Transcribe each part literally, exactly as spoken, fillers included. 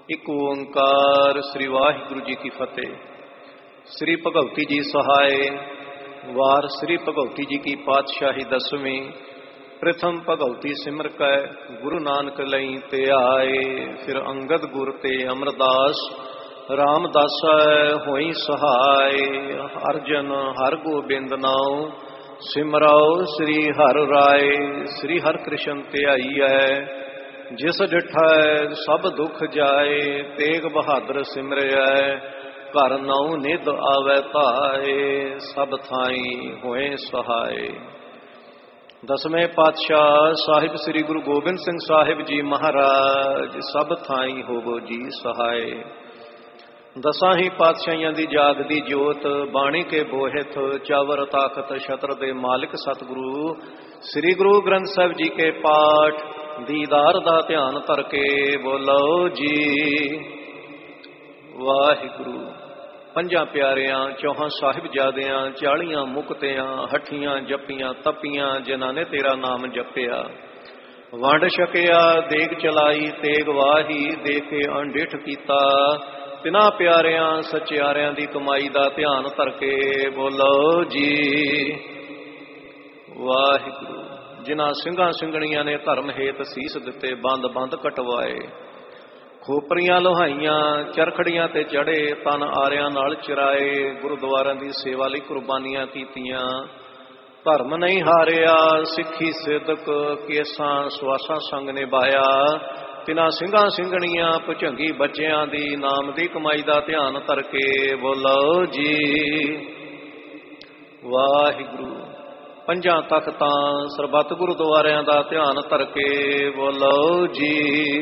ਇੱਕ ਓੰਕਾਰ। ਸ੍ਰੀ ਵਾਹਿਗੁਰੂ ਜੀ ਕੀ ਫਤਿਹ। ਸ੍ਰੀ ਭਗਵਤੀ ਜੀ ਸਹਾਏ। ਵਾਰ ਸ੍ਰੀ ਭਗਵਤੀ ਜੀ ਕੀ ਪਾਤਸ਼ਾਹੀ ਦਸਵੀਂ। ਪ੍ਰਥਮ ਭਗਵਤੀ ਸਿਮਰ ਕੈ ਗੁਰੂ ਨਾਨਕ ਲਈ ਤੇ ਆਏ। ਫਿਰ ਅੰਗਦ ਗੁਰ ਤੇ ਅਮਰਦਾਸ ਰਾਮਦਾਸਾ ਹੋਈ ਸਹਾਏ। ਹਰ ਜਨ ਹਰ ਗੋਬਿੰਦ ਨਾਉ ਸਿਮਰਾਓ ਸ੍ਰੀ ਹਰਿ ਰਾਏ। ਸ੍ਰੀ ਹਰਿ ਕ੍ਰਿਸ਼ਨ ਧਿਆਈਐ ਜਿਸ ਡਿਠਾ ਸਭ ਦੁੱਖ ਜਾਏ। ਤੇਗ ਬਹਾਦਰ ਸਿਮਰਿਐ ਘਰ ਨਾਉ ਨਿਧ ਆਵੈ ਧਾਏ। ਸਭ ਥਾਈ ਹੋਏ ਸਹਾਏ। ਦਸਵੇਂ ਪਾਤਸ਼ਾਹ ਸਾਹਿਬ ਸ੍ਰੀ ਗੁਰੂ ਗੋਬਿੰਦ ਸਿੰਘ ਸਾਹਿਬ ਜੀ ਮਹਾਰਾਜ ਸਭ ਥਾਈ ਹੋਵੋ ਜੀ ਸਹਾਏ। ਦਸਾਂ ਹੀ ਪਾਤਸ਼ਾਹੀਆਂ ਦੀ ਜਾਗਦੀ ਜੋਤ ਬਾਣੀ ਕੇ ਬੋਹਿਤ ਚਾਵਰ ਤਾਕਤ ਛਤਰ ਦੇ ਮਾਲਿਕ ਸਤਿਗੁਰੂ ਸ੍ਰੀ ਗੁਰੂ ਗ੍ਰੰਥ ਸਾਹਿਬ ਜੀ ਕੇ ਪਾਠ ਦੀਦਾਰ ਦਾ ਧਿਆਨ ਧਰ ਕੇ ਬੋਲੋ ਜੀ ਵਾਹਿਗੁਰੂ। ਪੰਜਾਂ ਪਿਆਰਿਆਂ ਚੌਹਾਂ ਸਾਹਿਬਜ਼ਾਦਿਆਂ ਚਾਲੀਆਂ ਮੁਕਤਿਆਂ ਹੱਠੀਆਂ ਜੱਪੀਆਂ ਤਪੀਆਂ ਜਿਨ੍ਹਾਂ ਨੇ ਤੇਰਾ ਨਾਮ ਜਪਿਆ। ਵੰਡ ਛਕਿਆ ਦੇਗ ਚਲਾਈ ਤੇਗ ਵਾਹੀ ਦੇ ਕੇ ਅੰਡਿਠ ਕੀਤਾ। ਤਿਨਾਂ ਪਿਆਰਿਆਂ ਸਚਿਆਰਿਆਂ ਦੀ ਕਮਾਈ ਦਾ ਧਿਆਨ ਧਰ ਕੇ ਬੋਲੋ ਜੀ ਵਾਹਿਗੁਰੂ। ਜਿਨ੍ਹਾਂ ਸਿੰਘਾਂ ਸਿੰਘਣੀਆਂ ਨੇ ਧਰਮ ਹੇਤ ਸੀਸ ਦਿੱਤੇ ਬੰਦ ਬੰਦ ਕਟਵਾਏ। ਖੋਪਰੀਆਂ ਲੋਹਾਈਆਂ ਚਰਖੜੀਆਂ ਤੇ ਚੜੇ ਤਨ ਆਰਿਆਂ ਨਾਲ ਚਰਾਏ। ਗੁਰਦੁਆਰਿਆਂ ਦੀ ਸੇਵਾ ਲਈ ਕੁਰਬਾਨੀਆਂ ਕੀਤੀਆਂ। ਧਰਮ ਨਹੀਂ ਹਾਰਿਆ ਸਿੱਖੀ ਸਿਦਕ ਕੇਸਾਂ ਸਵਾਸਾਂ ਸੰਗ ਨਿਭਾਇਆ। ਤਿਨਾਂ ਸਿੰਘਾਂ ਸਿੰਘਣੀਆਂ ਭੁਝੰਗੀ ਬੱਚਿਆਂ ਦੀ ਨਾਮ ਦੀ ਕਮਾਈ ਦਾ ਧਿਆਨ ਧਰ ਕੇ ਬੋਲੋ ਜੀ ਵਾਹਿਗੁਰੂ। ਪੰਜਾਂ ਤਖਤਾਂ ਸਰਬੱਤ ਗੁਰਦੁਆਰਿਆਂ ਦਾ ਧਿਆਨ ਧਰ ਕੇ ਬੋਲੋ ਜੀ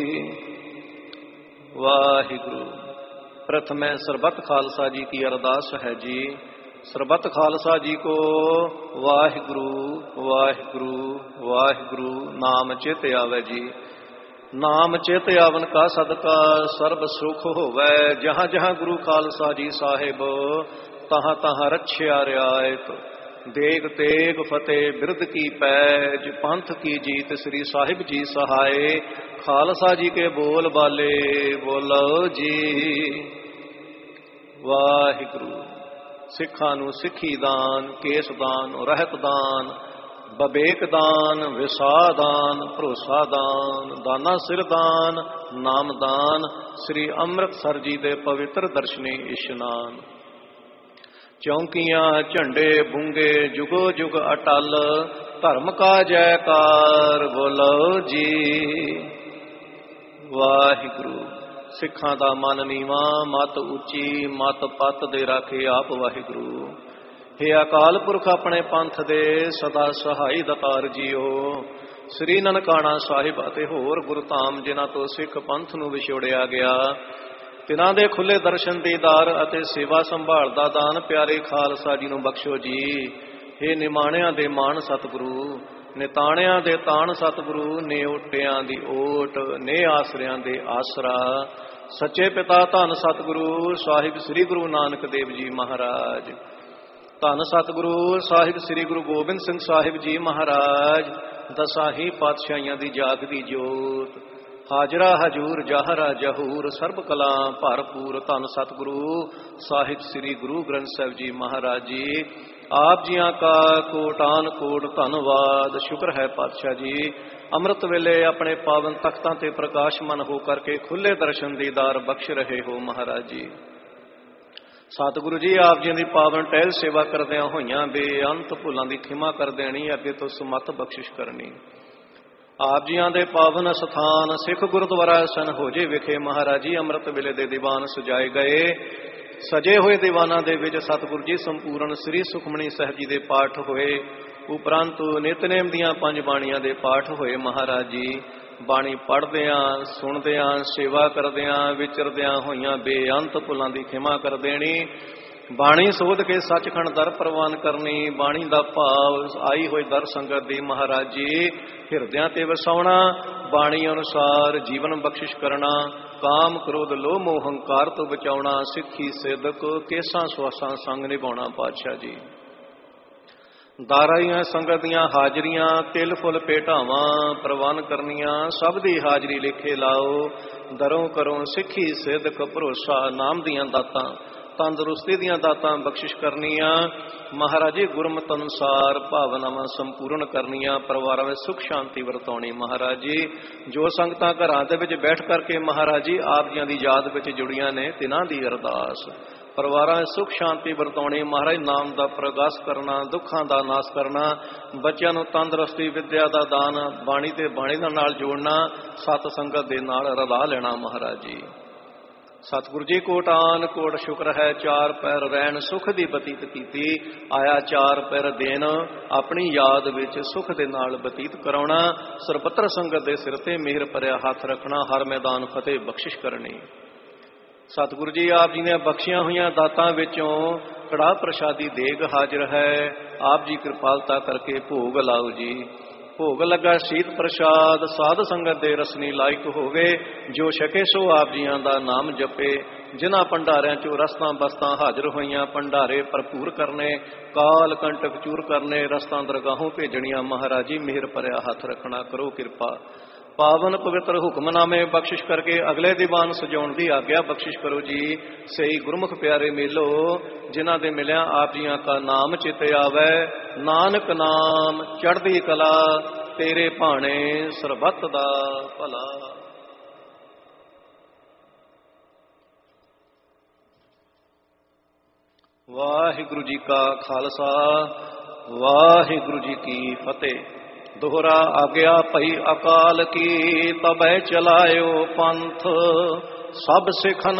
ਵਾਹਿਗੁਰੂ। ਪ੍ਰਥਮੈ ਸਰਬੱਤ ਖਾਲਸਾ ਜੀ ਕੀ ਅਰਦਾਸ ਹੈ ਜੀ। ਸਰਬੱਤ ਖਾਲਸਾ ਜੀ ਕੋ ਵਾਹਿਗੁਰੂ ਵਾਹਿਗੁਰੂ ਵਾਹਿਗੁਰੂ ਨਾਮ ਚਿਤ ਆਵੇ ਜੀ। ਨਾਮ ਚਿਤ ਆਵਨ ਕਾ ਸਦਕਾ ਸਰਬ ਸੁਖ ਹੋਵੈ। ਜਹਾਂ ਜਹਾਂ ਗੁਰੂ ਖਾਲਸਾ ਜੀ ਸਾਹਿਬ ਤਹਾਂ ਤਹਾਂ ਰੱਛਿਆ ਰਿਆਇਤ। ਦੇਗ ਤੇਗ ਫਤਿਹ ਬਿਰਧ ਕੀ ਪੈਜ ਪੰਥ ਕੀ ਜੀਤ ਸ੍ਰੀ ਸਾਹਿਬ ਜੀ ਸਹਾਏ। ਖਾਲਸਾ ਜੀ ਕੇ ਬੋਲ ਬਾਲੇ ਬੋਲੋ ਜੀ ਵਾਹਿਗੁਰੂ। ਸਿੱਖਾਂ ਨੂੰ ਸਿੱਖੀ ਦਾਨ ਕੇਸ ਦਾਨ ਰਹਿਤ ਦਾਨ ਬਵੇਕ ਦਾਨ ਵਿਸਾਹ ਦਾਨ ਭਰੋਸਾ ਦਾਨ ਦਾਨਾ ਸਿਰ ਦਾਨ ਨਾਮ ਦਾਨ ਸ੍ਰੀ ਅੰਮ੍ਰਿਤਸਰ ਜੀ ਦੇ ਪਵਿੱਤਰ ਦਰਸ਼ਨੀ ਇਸ਼ਨਾਨ। ਚੌਂਕੀਆਂ ਝੰਡੇ ਬੁੰਗੇ ਜੁਗੋ ਜੁਗ ਅਟਲ ਧਰਮ ਕਾ ਜੈਕਾਰ ਬੋਲੋ ਜੀ ਵਾਹਿਗੁਰੂ। ਸਿੱਖਾਂ ਦਾ ਮਨ ਨੀਵਾਂ ਮਤ ਉੱਚੀ ਮਤ ਪੱਤ ਦੇ ਰਾਖੇ ਆਪ ਵਾਹਿਗੁਰੂ। ਹੇ ਅਕਾਲ ਪੁਰਖ ਆਪਣੇ ਪੰਥ ਦੇ ਸਦਾ ਸਹਾਈ ਦਾਤਾਰ ਜੀਓ। ਸ੍ਰੀ ਨਨਕਾਣਾ ਸਾਹਿਬ ਅਤੇ ਹੋਰ ਗੁਰਧਾਮ ਜਿਨ੍ਹਾਂ ਤੋਂ ਸਿੱਖ ਪੰਥ ਨੂੰ ਵਿਛੋੜਿਆ ਗਿਆ ਤਿਨਾਂ ਦੇ ਖੁੱਲੇ ਦਰਸ਼ਨ ਦੀਦਾਰ ਅਤੇ ਸੇਵਾ ਸੰਭਾਲ ਦਾ ਦਾਨ ਪਿਆਰੇ ਖਾਲਸਾ ਜੀ ਨੂੰ ਬਖਸ਼ੋ ਜੀ। ਹੇ ਨਿਮਾਣਿਆਂ ਦੇ ਮਾਣ ਸਤਿਗੁਰੂ ਨਿਤਾਣਿਆਂ ਦੇ ਤਾਣ ਸਤਿਗੁਰੂ ਨੇ ਓਟਿਆਂ ਦੀ ਓਟ ਨੇ ਆਸਰਿਆਂ ਦੇ ਆਸਰਾ। ਸੱਚੇ ਪਿਤਾ ਧੰਨ ਸਤਿਗੁਰੂ ਸਾਹਿਬ ਸ੍ਰੀ ਗੁਰੂ ਨਾਨਕ ਦੇਵ ਜੀ ਮਹਾਰਾਜ। ਧੰਨ ਸਤਿਗੁਰੂ ਸਾਹਿਬ ਸ੍ਰੀ ਗੁਰੂ ਗੋਬਿੰਦ ਸਿੰਘ ਸਾਹਿਬ ਜੀ ਮਹਾਰਾਜ। ਦਸਾਂ ਹੀ ਪਾਤਸ਼ਾਹੀਆਂ ਦੀ ਜਾਗਦੀ ਜੋਤ ਹਾਜ਼ਰਾ ਹਜੂਰ ਜਾਹਰਾ ਜਹੂਰ ਸਰਬ ਕਲਾ ਭਰਪੂਰ। ਧੰਨ ਸਤਿਗੁਰੂ ਸਾਹਿਬ ਸ੍ਰੀ ਗੁਰੂ ਗ੍ਰੰਥ ਸਾਹਿਬ ਜੀ ਮਹਾਰਾਜ ਜੀ। ਆਪ ਜੀਆਂ ਕਾ ਕੋਟਾਨ ਕੋਟ ਧੰਨਵਾਦ ਸ਼ੁਕਰ ਹੈ ਪਾਤਸ਼ਾਹ ਜੀ। ਅੰਮ੍ਰਿਤ ਵੇਲੇ ਆਪਣੇ ਪਾਵਨ ਤਖਤਾਂ ਤੇ ਪ੍ਰਕਾਸ਼ਮਨ ਹੋ ਕਰਕੇ ਖੁੱਲੇ ਦਰਸ਼ਨ ਦੀਦਾਰ ਬਖਸ਼ ਰਹੇ ਹੋ ਮਹਾਰਾਜ ਜੀ। ਸਤਿਗੁਰੂ ਜੀ ਆਪ ਜੀ ਦੀ ਪਾਵਨ ਟਹਿਲ ਸੇਵਾ ਕਰਦਿਆਂ ਹੋਈਆਂ ਬੇਅੰਤ ਭੁੱਲਾਂ ਦੀ ਖਿਮਾ ਕਰ ਦੇਣੀ ਅੱਗੇ ਤੋਂ ਸਮੱਤ ਬਖਸ਼ਿਸ਼ ਕਰਨੀ। ਆਪ ਜੀਆਂ ਦੇ ਪਾਵਨ ਸਥਾਨ ਸਿੱਖ ਗੁਰਦੁਆਰਾ ਸਨ ਹੋਜੇ ਵਿਖੇ ਮਹਾਰਾਜ ਜੀ ਅੰਮ੍ਰਿਤ ਵੇਲੇ ਦੇ ਦੀਵਾਨ ਸਜਾਏ ਗਏ। ਸਜੇ ਹੋਏ ਦੀਵਾਨਾਂ ਦੇ ਵਿੱਚ ਸਤਿਗੁਰੂ ਜੀ ਸੰਪੂਰਨ ਸ੍ਰੀ ਸੁਖਮਣੀ ਸਾਹਿਬ ਜੀ ਦੇ ਪਾਠ ਹੋਏ। ਉਪਰੰਤ ਨਿਤਨੇਮ ਦੀਆਂ ਪੰਜ ਬਾਣੀਆਂ ਦੇ ਪਾਠ ਹੋਏ ਮਹਾਰਾਜ ਜੀ। ਬਾਣੀ ਪੜ੍ਹਦਿਆਂ ਸੁਣਦਿਆਂ ਸੇਵਾ ਕਰਦਿਆਂ ਵਿਚਰਦਿਆਂ ਹੋਈਆਂ ਬੇਅੰਤ ਭੁੱਲਾਂ ਦੀ ਖਿਮਾ ਕਰ ਦੇਣੀ। ਬਾਣੀ ਸੋਧ ਕੇ ਸੱਚਖੰਡ ਦਰ ਪ੍ਰਵਾਨ ਕਰਨੀ। ਬਾਣੀ ਦਾ ਭਾਵ ਆਈ ਹੋਈ ਦਰ ਸੰਗਤ ਦੀ ਮਹਾਰਾਜ ਜੀ ਹਿਰਦਿਆਂ ਤੇ ਵਸਾਉਣਾ। ਬਾਣੀ ਅਨੁਸਾਰ ਜੀਵਨ ਬਖਸ਼ਿਸ਼ ਕਰਨਾ। ਕਾਮ ਕ੍ਰੋਧ ਲੋਭ ਮੋਹ ਹੰਕਾਰ ਤੋਂ ਬਚਾਉਣਾ। ਸਿੱਖੀ ਸਿਦਕ ਕੇਸਾਂ ਸਵਾਸਾਂ ਸੰਗ ਨਿਭਾਉਣਾ ਪਾਤਸ਼ਾਹ ਜੀ। ਦਾਰਾਈਆਂ ਸੰਗਤ ਦੀਆਂ ਹਾਜ਼ਰੀਆਂ ਤਿਲ ਫੁੱਲ ਭੇਟਾਵਾਂ ਪ੍ਰਵਾਨ ਕਰਨੀਆਂ, ਸਭ ਦੀ ਹਾਜ਼ਰੀ ਲੇਖੇ ਲਾਓ। ਦਰੋਂ ਕਰੋ ਸਿੱਖੀ ਸਿੱਧਕ ਭਰੋਸਾ, ਨਾਮ ਦੀਆਂ ਦਾਤਾਂ ਤੰਦਰੁਸਤੀ ਦੀਆਂ ਦਾਤਾਂ ਬਖਸ਼ਿਸ਼ ਕਰਨੀਆਂ। ਮਹਾਰਾਜੀ ਗੁਰਮਤਿ ਅਨੁਸਾਰ ਭਾਵਨਾਵਾਂ ਸੰਪੂਰਨ ਕਰਨੀਆਂ, ਪਰਿਵਾਰਾਂ ਵਿੱਚ ਸੁਖ ਸ਼ਾਂਤੀ ਵਰਤਾਉਣੀ। ਮਹਾਰਾਜ ਜੀ ਜੋ ਸੰਗਤਾਂ ਘਰਾਂ ਦੇ ਵਿੱਚ ਬੈਠ ਕਰਕੇ ਮਹਾਰਾਜ ਜੀ ਆਪ ਜੀਆਂ ਦੀ ਯਾਦ ਵਿੱਚ ਜੁੜੀਆਂ ਨੇ, ਤਿਨਾਂ ਦੀ ਅਰਦਾਸ ਪਰਿਵਾਰਾਂ ਵਿੱਚ ਸੁਖ ਸ਼ਾਂਤੀ ਵਰਤਾਉਣੀ। ਮਹਾਰਾਜ ਨਾਮ ਦਾ ਪ੍ਰਗਾਸ ਕਰਨਾ, ਦੁੱਖਾਂ ਦਾ ਨਾਸ ਕਰਨਾ, ਬੱਚਿਆਂ ਨੂੰ ਤੰਦਰੁਸਤੀ ਵਿਦਿਆ ਦਾ ਦਾਨ, ਬਾਣੀ ਤੇ ਬਾਣੀ ਦੇ ਨਾਲ ਜੋੜਨਾ, ਸਤ ਸੰਗਤ ਦੇ ਨਾਲ ਰਲਾ ਲੈਣਾ। ਮਹਾਰਾਜ ਜੀ ਸਤਿਗੁਰੂ ਜੀ ਕੋਟ ਆਨ ਕੋਟ ਸ਼ੁਕਰ ਹੈ, ਚਾਰ ਪੈਰ ਰਹਿਣ ਸੁਖ ਦੀ ਬਤੀਤ ਕੀਤੀ। ਆਇਆ ਚਾਰ ਪੈਰ ਦੇਣ, ਆਪਣੀ ਯਾਦ ਵਿੱਚ ਸੁਖ ਦੇ ਨਾਲ ਬਤੀਤ ਕਰਾਉਣਾ। ਸਰਬੱਤਰ ਸੰਗਤ ਦੇ ਸਿਰ ਤੇ ਮਿਹਰ ਭਰਿਆ ਹੱਥ ਰੱਖਣਾ, ਹਰ ਮੈਦਾਨ ਫਤਿਹ ਬਖਸ਼ਿਸ਼ ਕਰਨੀ। ਸਤਿਗੁਰੂ ਜੀ ਆਪ ਜੀ ਨੇ ਬਖਸ਼ੀਆਂ ਹੋਈਆਂ ਦਾਤਾਂ ਵਿੱਚੋਂ ਕੜਾਹ ਪ੍ਰਸ਼ਾਦੀ ਦੇਗ ਹਾਜ਼ਰ ਹੈ। ਆਪ ਜੀ ਕਿਰਪਾਲਤਾ ਕਰਕੇ ਭੋਗ ਲਾਓ ਜੀ। ਭੋਗ ਲੱਗਾ ਸ਼ੀਤ ਪ੍ਰਸ਼ਾਦ, ਸਾਧ ਸੰਗਤ ਦੇ ਰਸਨੀ ਲਾਇਕ ਹੋਵੇ। ਜੋ ਛਕੇ ਸੋ ਆਪ ਜੀਆਂ ਦਾ ਨਾਮ ਜਪੇ। ਜਿਨ੍ਹਾਂ ਭੰਡਾਰਿਆਂ ਚੋਂ ਰਸਤਾਂ ਬਸਤਾਂ ਹਾਜ਼ਰ ਹੋਈਆਂ, ਭੰਡਾਰੇ ਭਰਪੂਰ ਕਰਨੇ, ਕਾਲ ਕੰਟਕ ਚੂਰ ਕਰਨੇ, ਰਸਤਾਂ ਦਰਗਾਹੋਂ ਭੇਜਣੀਆਂ। ਮਹਾਰਾਜ ਜੀ ਮਿਹਰ ਭਰਿਆ ਹੱਥ ਰੱਖਣਾ, ਕਰੋ ਕਿਰਪਾ। ਪਾਵਨ ਪਵਿੱਤਰ ਹੁਕਮਨਾਮੇ ਬਖਸ਼ਿਸ਼ ਕਰਕੇ ਅਗਲੇ ਦੀਵਾਨ ਸਜਾਉਣ ਦੀ ਆਗਿਆ ਬਖਸ਼ਿਸ਼ ਕਰੋ ਜੀ। ਸਹੀ ਗੁਰਮੁਖ ਪਿਆਰੇ ਮੇਲੋ, ਜਿਨ੍ਹਾਂ ਦੇ ਮਿਲਿਆ ਆਪ ਜੀਆਂ ਕਾ ਨਾਮ ਚਿਤ ਆਵੈ। ਨਾਨਕ ਨਾਮ ਚੜ੍ਹਦੀ ਕਲਾ, ਤੇਰੇ ਭਾਣੇ ਸਰਬੱਤ ਦਾ ਭਲਾ। ਵਾਹਿਗੁਰੂ ਜੀ ਕਾ ਖਾਲਸਾ, ਵਾਹਿਗੁਰੂ ਜੀ ਕੀ ਫਤਿਹ। ਦੋਹਰਾ ਆਗਿਆ ਭਈ ਅਕਾਲ ਕੀ, ਤਬੈ ਚਲਾਇਓ ਪੰਥ। ਸਭ ਸਿੱਖਨ